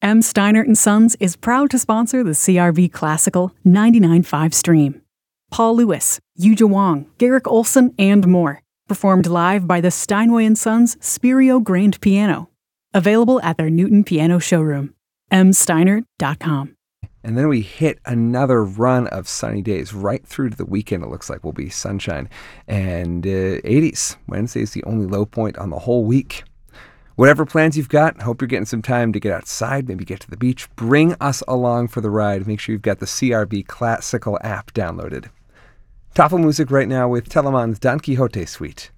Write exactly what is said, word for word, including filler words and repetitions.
M. Steinert and Sons is proud to sponsor the C R V Classical ninety-nine point five stream. Paul Lewis, Yuja Wong, Garrick Olson, and more. Performed live by the Steinway and Sons Spirio Grand Piano. Available at their Newton Piano showroom. m steinert dot com. And then we hit another run of sunny days right through to the weekend. It looks like will be sunshine and uh, eighties. Wednesday is the only low point on the whole week. Whatever plans you've got, hope you're getting some time to get outside, maybe get to the beach. Bring us along for the ride. Make sure you've got the C R V Classical app downloaded. Tafel Music right now with Telemann's Don Quixote Suite.